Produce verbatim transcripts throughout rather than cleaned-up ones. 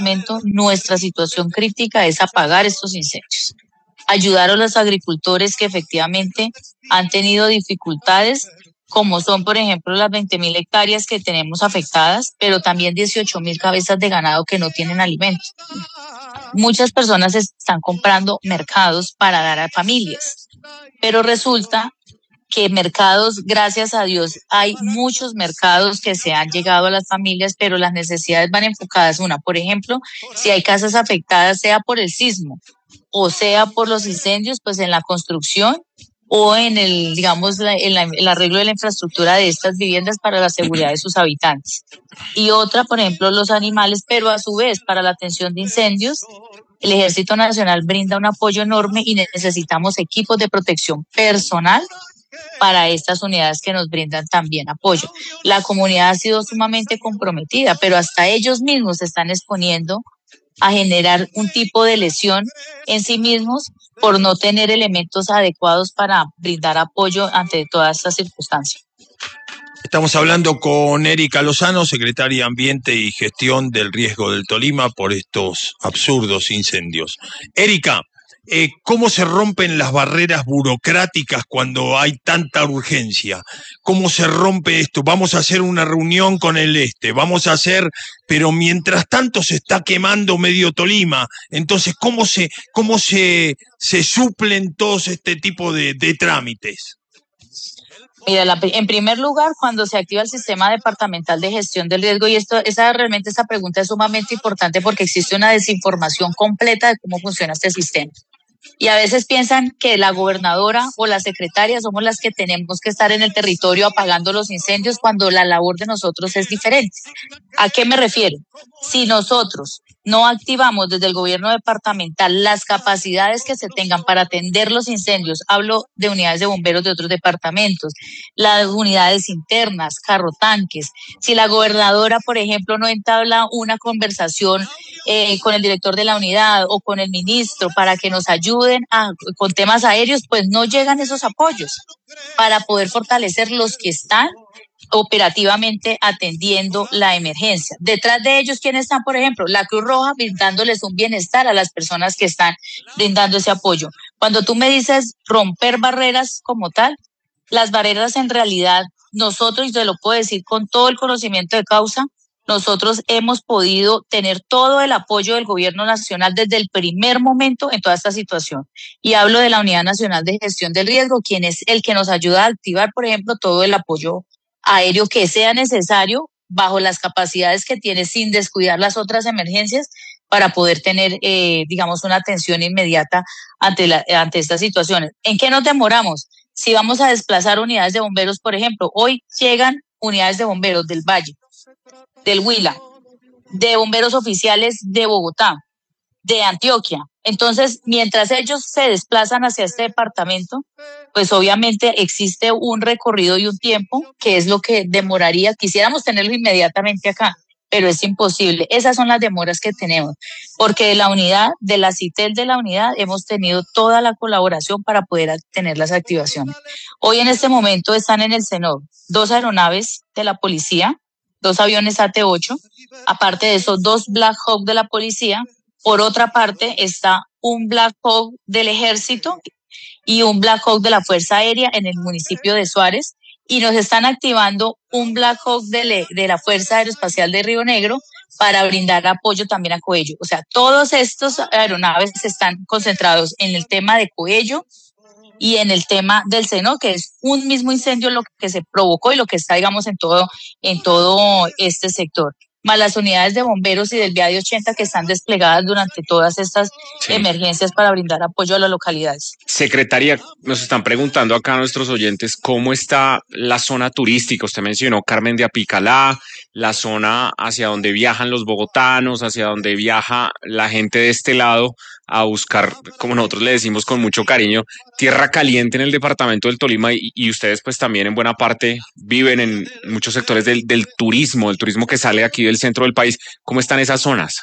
momento nuestra situación crítica es apagar estos incendios. Ayudar a los agricultores que efectivamente han tenido dificultades, como son, por ejemplo, las veinte mil hectáreas que tenemos afectadas, pero también dieciocho mil cabezas de ganado que no tienen alimento. Muchas personas están comprando mercados para dar a familias, pero resulta que mercados, gracias a Dios, hay muchos mercados que se han llegado a las familias, pero las necesidades van enfocadas. Una, por ejemplo, si hay casas afectadas, sea por el sismo o sea por los incendios, pues en la construcción o en el, digamos, la, en la, el arreglo de la infraestructura de estas viviendas para la seguridad de sus habitantes. Y otra, por ejemplo, los animales, pero a su vez para la atención de incendios, el Ejército Nacional brinda un apoyo enorme y necesitamos equipos de protección personal para estas unidades que nos brindan también apoyo. La comunidad ha sido sumamente comprometida, pero hasta ellos mismos se están exponiendo a generar un tipo de lesión en sí mismos por no tener elementos adecuados para brindar apoyo ante todas estas circunstancias. Estamos hablando con Erika Lozano, secretaria de Ambiente y Gestión del Riesgo del Tolima, por estos absurdos incendios. Erika, eh, ¿cómo se rompen las barreras burocráticas cuando hay tanta urgencia? ¿Cómo se rompe esto? Vamos a hacer una reunión con el este, vamos a hacer, pero mientras tanto se está quemando medio Tolima. Entonces, ¿cómo se, cómo se, se suplen todos este tipo de, de trámites? Mira, la, en primer lugar, cuando se activa el sistema departamental de gestión del riesgo, y esto, esa realmente esta pregunta es sumamente importante porque existe una desinformación completa de cómo funciona este sistema. Y a veces piensan que la gobernadora o la secretaria somos las que tenemos que estar en el territorio apagando los incendios cuando la labor de nosotros es diferente. ¿A qué me refiero? Si nosotros no activamos desde el gobierno departamental las capacidades que se tengan para atender los incendios, hablo de unidades de bomberos de otros departamentos, las unidades internas, carro tanques, si la gobernadora, por ejemplo, no entabla una conversación eh, con el director de la unidad o con el ministro para que nos ayuden a, con temas aéreos, pues no llegan esos apoyos para poder fortalecer los que están operativamente atendiendo la emergencia. Detrás de ellos, ¿quiénes están? Por ejemplo, la Cruz Roja brindándoles un bienestar a las personas que están brindando ese apoyo. Cuando tú me dices romper barreras como tal, las barreras en realidad, nosotros, y te lo puedo decir con todo el conocimiento de causa, nosotros hemos podido tener todo el apoyo del gobierno nacional desde el primer momento en toda esta situación. Y hablo de la Unidad Nacional de Gestión del Riesgo, quien es el que nos ayuda a activar, por ejemplo, todo el apoyo aéreo que sea necesario bajo las capacidades que tiene sin descuidar las otras emergencias para poder tener, eh, digamos, una atención inmediata ante, la, ante estas situaciones. ¿En qué nos demoramos? Si vamos a desplazar unidades de bomberos, por ejemplo, hoy llegan unidades de bomberos del Valle, del Huila, de bomberos oficiales de Bogotá, de Antioquia. Entonces, mientras ellos se desplazan hacia este departamento, pues obviamente existe un recorrido y un tiempo que es lo que demoraría. Quisiéramos tenerlo inmediatamente acá, pero es imposible. Esas son las demoras que tenemos, porque de la unidad, de la CITEL de la unidad, hemos tenido toda la colaboración para poder tener las activaciones. Hoy en este momento están en el CENOR dos aeronaves de la policía, dos aviones A T ocho, aparte de eso, dos Black Hawk de la policía. Por otra parte, está un Black Hawk del Ejército y un Black Hawk de la Fuerza Aérea en el municipio de Suárez, y nos están activando un Black Hawk de, le, de la Fuerza Aeroespacial de Río Negro para brindar apoyo también a Coello. O sea, todos estos aeronaves están concentrados en el tema de Coello y en el tema del Seno, que es un mismo incendio lo que se provocó y lo que está, digamos, en todo, en todo este sector. Más las unidades de bomberos y del Viadio ochenta que están desplegadas durante todas estas sí. emergencias para brindar apoyo a las localidades. Secretaria, nos están preguntando acá nuestros oyentes cómo está la zona turística. Usted mencionó Carmen de Apicalá, la zona hacia donde viajan los bogotanos, hacia donde viaja la gente de este lado a buscar, como nosotros le decimos con mucho cariño, tierra caliente en el departamento del Tolima, y, y ustedes pues también en buena parte viven en muchos sectores del, del turismo, el turismo que sale aquí del centro del país. ¿Cómo están esas zonas?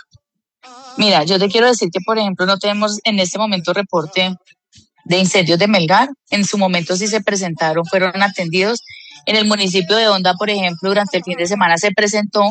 Mira, yo te quiero decir que, por ejemplo, no tenemos en este momento reporte de incendios de Melgar. En su momento sí se presentaron, fueron atendidos. En el municipio de Honda, por ejemplo, durante el fin de semana se presentó,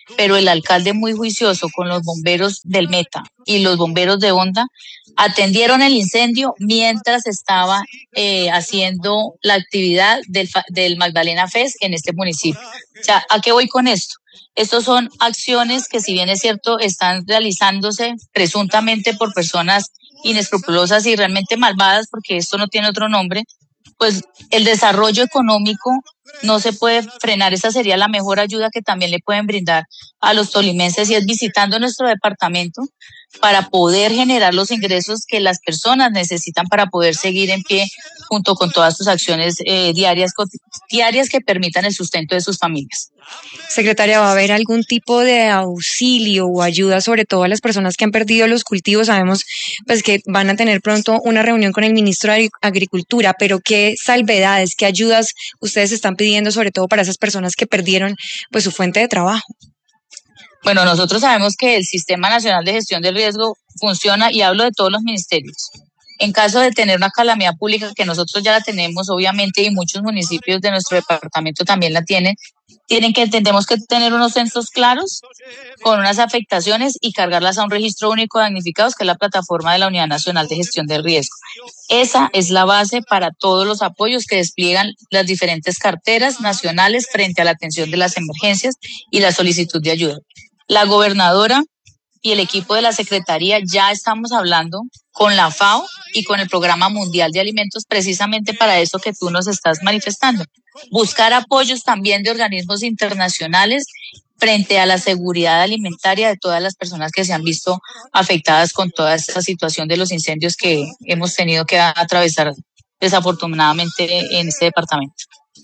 pero el alcalde muy juicioso con los bomberos del Meta y los bomberos de Honda atendieron el incendio mientras estaba eh, haciendo la actividad del, del Magdalena Fest en este municipio. O sea, ¿a qué voy con esto? Estos son acciones que, si bien es cierto, están realizándose presuntamente por personas inescrupulosas y realmente malvadas, porque esto no tiene otro nombre, pues el desarrollo económico no se puede frenar. Esa sería la mejor ayuda que también le pueden brindar a los tolimenses, y es visitando nuestro departamento para poder generar los ingresos que las personas necesitan para poder seguir en pie junto con todas sus acciones eh, diarias, diarias que permitan el sustento de sus familias. Secretaria, ¿va a haber algún tipo de auxilio o ayuda, sobre todo a las personas que han perdido los cultivos? Sabemos pues que van a tener pronto una reunión con el ministro de Agricultura, pero ¿qué salvedades, qué ayudas ustedes están pidiendo, sobre todo para esas personas que perdieron pues su fuente de trabajo? Bueno, nosotros sabemos que el Sistema Nacional de Gestión del Riesgo funciona, y hablo de todos los ministerios. En caso de tener una calamidad pública, que nosotros ya la tenemos obviamente, y muchos municipios de nuestro departamento también la tienen, tienen que, tendremos que tener unos censos claros con unas afectaciones y cargarlas a un registro único de damnificados, que es la plataforma de la Unidad Nacional de Gestión del Riesgo. Esa es la base para todos los apoyos que despliegan las diferentes carteras nacionales frente a la atención de las emergencias y la solicitud de ayuda. La gobernadora y el equipo de la Secretaría ya estamos hablando con la FAO y con el Programa Mundial de Alimentos, precisamente para eso que tú nos estás manifestando. Buscar apoyos también de organismos internacionales frente a la seguridad alimentaria de todas las personas que se han visto afectadas con toda esta situación de los incendios que hemos tenido que atravesar desafortunadamente en este departamento.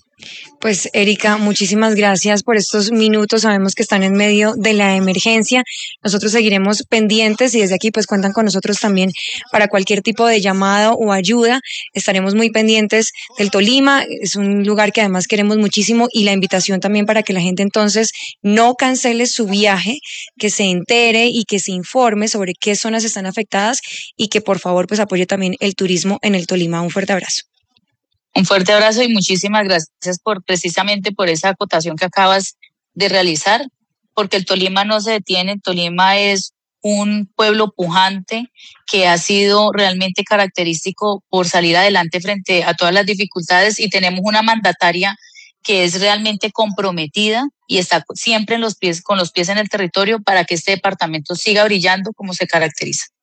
Pues Erika, muchísimas gracias por estos minutos. Sabemos que están en medio de la emergencia. Nosotros seguiremos pendientes, y desde aquí pues cuentan con nosotros también para cualquier tipo de llamado o ayuda. Estaremos muy pendientes del Tolima. Es un lugar que además queremos muchísimo, y la invitación también para que la gente entonces no cancele su viaje, que se entere y que se informe sobre qué zonas están afectadas, y que por favor pues apoye también el turismo en el Tolima. Un fuerte abrazo. Un fuerte abrazo y muchísimas gracias por precisamente por esa acotación que acabas de realizar, porque el Tolima no se detiene. El Tolima es un pueblo pujante que ha sido realmente característico por salir adelante frente a todas las dificultades, y tenemos una mandataria que es realmente comprometida y está siempre en los pies, con los pies en el territorio, para que este departamento siga brillando como se caracteriza.